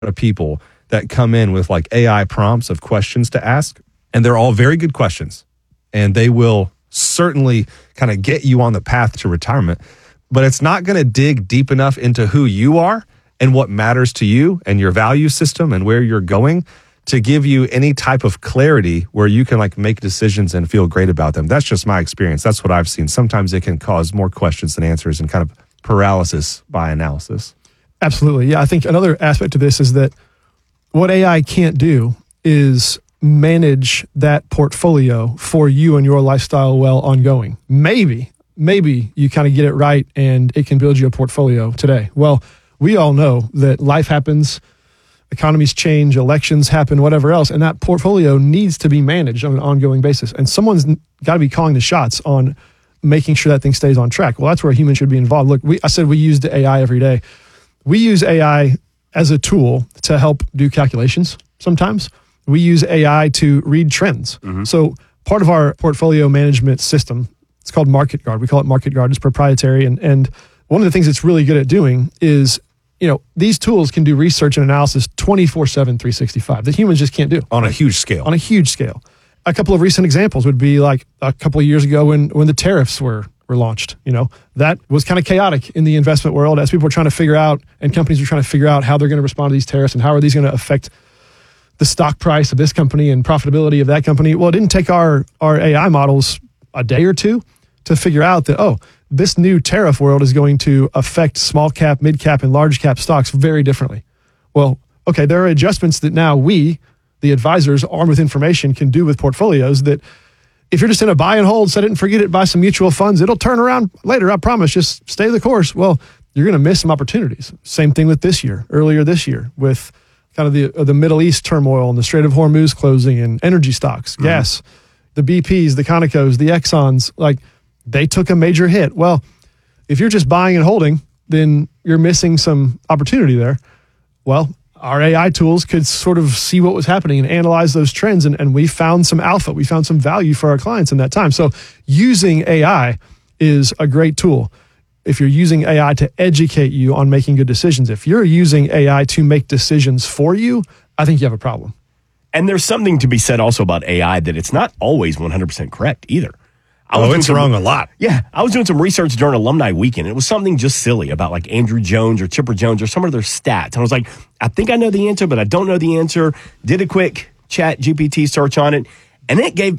of people that come in with like AI prompts of questions to ask, and they're all very good questions, and they will certainly kind of get you on the path to retirement, but it's not going to dig deep enough into who you are and what matters to you and your value system and where you're going to give you any type of clarity where you can like make decisions and feel great about them. That's just my experience. That's what I've seen. Sometimes it can cause more questions than answers and kind of paralysis by analysis. Absolutely. Yeah, I think another aspect of this is that what AI can't do is manage that portfolio for you and your lifestyle well ongoing. Maybe you kind of get it right and it can build you a portfolio today. Well, we all know that life happens, economies change, elections happen, whatever else, and that portfolio needs to be managed on an ongoing basis. And someone's got to be calling the shots on making sure that thing stays on track. Well, that's where humans should be involved. Look, I said we use the AI every day. We use AI as a tool to help do calculations sometimes. We use AI to read trends. Mm-hmm. So part of our portfolio management system, it's called Market Guard. We call it Market Guard. It's proprietary. And one of the things it's really good at doing is, these tools can do research and analysis 24/7, 365 that humans just can't do. On a huge scale. On a huge scale. A couple of recent examples would be like a couple of years ago when the tariffs were launched. That was kind of chaotic in the investment world as people were trying to figure out, and companies were trying to figure out how they're going to respond to these tariffs and how are these going to affect the stock price of this company and profitability of that company. Well, it didn't take our AI models a day or two to figure out that, this new tariff world is going to affect small cap, mid cap, and large cap stocks very differently. Well, okay, there are adjustments that now we, the advisors armed with information, can do with portfolios that if you're just in a buy and hold, set it and forget it, buy some mutual funds, it'll turn around later, I promise, just stay the course. Well, you're going to miss some opportunities. Same thing with earlier this year, with kind of the Middle East turmoil and the Strait of Hormuz closing and energy stocks, gas, the BPs, the Conocos, the Exxons, they took a major hit. Well, if you're just buying and holding, then you're missing some opportunity there. Well, our AI tools could sort of see what was happening and analyze those trends, and we found some alpha. We found some value for our clients in that time. So using AI is a great tool if you're using AI to educate you on making good decisions. If you're using AI to make decisions for you, I think you have a problem. And there's something to be said also about AI that it's not always 100% correct either. It's wrong a lot. Yeah. I was doing some research during Alumni Weekend. And it was something just silly about like Andrew Jones or Chipper Jones or some of their stats. And I was like, I think I know the answer, but I don't know the answer. Did a quick chat GPT search on it. And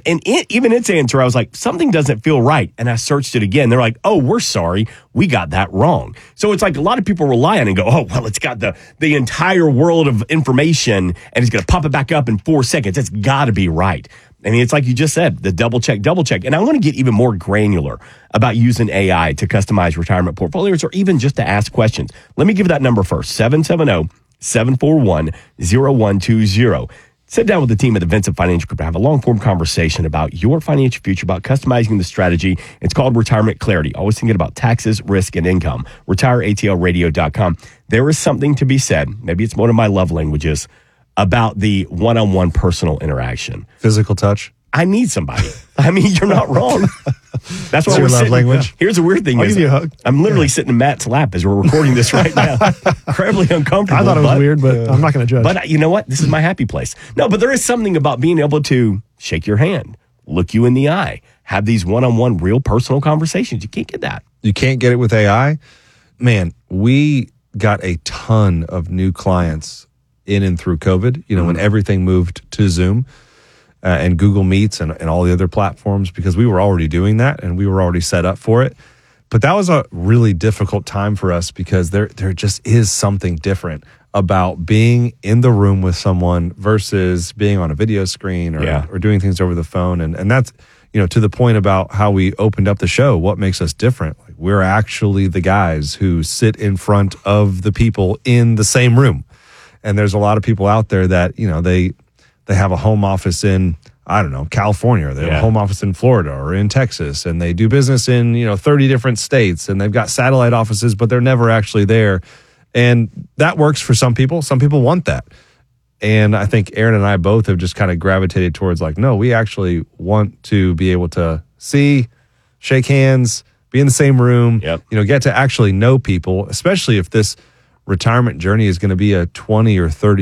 even its answer, I was like, something doesn't feel right. And I searched it again. They're like, we're sorry. We got that wrong. So it's like a lot of people rely on it and go, it's got the entire world of information and it's going to pop it back up in 4 seconds. It's got to be right. I mean, it's like you just said, the double check. And I want to get even more granular about using AI to customize retirement portfolios or even just to ask questions. Let me give that number first, 770-741-0120. Sit down with the team at the Vincent Financial Group to have a long-form conversation about your financial future, about customizing the strategy. It's called Retirement Clarity. Always thinking about taxes, risk, and income. RetireATLRadio.com. There is something to be said, maybe it's one of my love languages, about the one-on-one personal interaction. Physical touch. I need somebody. I mean, you're not wrong. That's why your we're love sitting. language. Here's the weird thing: I'll give you a hug. I'm literally sitting in Matt's lap as we're recording this right now. Incredibly uncomfortable. I thought it was weird, but I'm not going to judge. But you know what? This is my happy place. No, but there is something about being able to shake your hand, look you in the eye, have these one-on-one, real personal conversations. You can't get that. You can't get it with AI. Man, we got a ton of new clients in and through COVID, when everything moved to Zoom and Google Meets and all the other platforms, because we were already doing that and we were already set up for it. But that was a really difficult time for us because there just is something different about being in the room with someone versus being on a video screen or doing things over the phone. And that's, to the point about how we opened up the show, what makes us different. Like, we're actually the guys who sit in front of the people in the same room. And there's a lot of people out there that, they have a home office in, California, or they have a home office in Florida or in Texas, and they do business in, 30 different states, and they've got satellite offices, but they're never actually there. And that works for some people. Some people want that. And I think Aaron and I both have just kind of gravitated towards no, we actually want to be able to see, shake hands, be in the same room, get to actually know people, especially if this retirement journey is going to be a 20 or 30